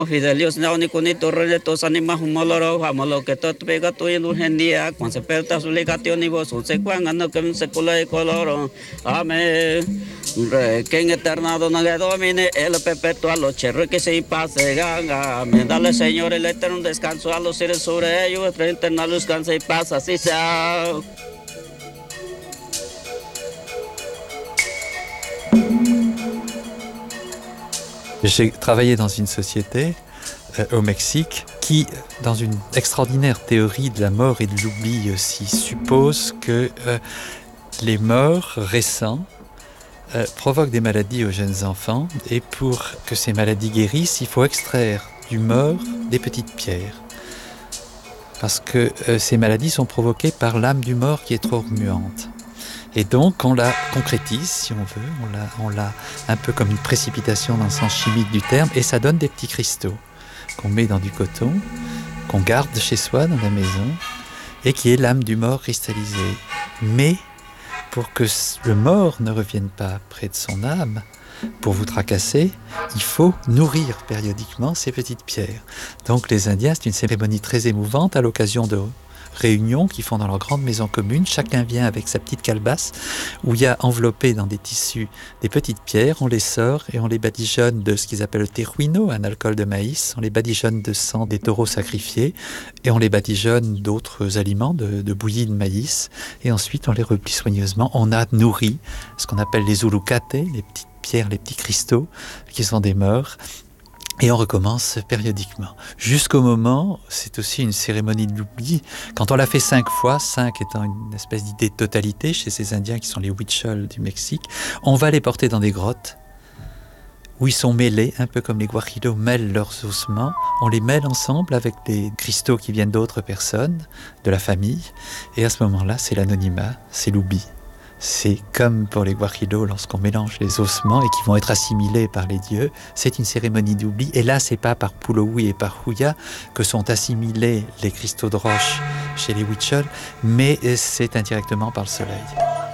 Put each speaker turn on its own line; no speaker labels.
Fidelios naonikuni torrenetos animas humoloro hamolo que tot pega tu ilugendia cuando se perta su legation y vos un secuan que un secula de coloro. Amén. Que en eternado no le domine el perpetuo a los cherros que se pase ganga. Amén. Dale Señor el eterno descanso a los seres sobre ellos, el eterno luz cansa y pasa, así sea.
J'ai travaillé dans une société au Mexique qui, dans une extraordinaire théorie de la mort et de l'oubli aussi, suppose que les morts récents provoquent des maladies aux jeunes enfants et pour que ces maladies guérissent, il faut extraire du mort des petites pierres. Parce que ces maladies sont provoquées par l'âme du mort qui est trop remuante. Et donc on la concrétise, si on veut, on l'a un peu comme une précipitation dans le sens chimique du terme, et ça donne des petits cristaux qu'on met dans du coton, qu'on garde chez soi dans la maison, et qui est l'âme du mort cristallisée. Mais pour que le mort ne revienne pas près de son âme, pour vous tracasser, il faut nourrir périodiquement ces petites pierres. Donc les Indiens, c'est une cérémonie très émouvante à l'occasion de réunions qu'ils font dans leur grande maison commune. Chacun vient avec sa petite calebasse où il y a enveloppé dans des tissus des petites pierres. On les sort et on les badigeonne de ce qu'ils appellent le tejuino, un alcool de maïs. On les badigeonne de sang des taureaux sacrifiés et on les badigeonne d'autres aliments, de bouillie de maïs. Et ensuite, on les replie soigneusement. On a nourri ce qu'on appelle les ulucates, les petites pierres, les petits cristaux qui sont des morts. Et on recommence périodiquement. Jusqu'au moment, c'est aussi une cérémonie de l'oubli. Quand on l'a fait 5 fois, 5 étant une espèce d'idée de totalité chez ces Indiens qui sont les Huichols du Mexique, on va les porter dans des grottes où ils sont mêlés, un peu comme les Guajiros mêlent leurs ossements. On les mêle ensemble avec des cristaux qui viennent d'autres personnes, de la famille. Et à ce moment-là, c'est l'anonymat, c'est l'oubli. C'est comme pour les Guajiros lorsqu'on mélange les ossements et qui vont être assimilés par les dieux. C'est une cérémonie d'oubli. Et là, c'est pas par Pulohui et par Huya que sont assimilés les cristaux de roche chez les Huichols, mais c'est indirectement par le soleil.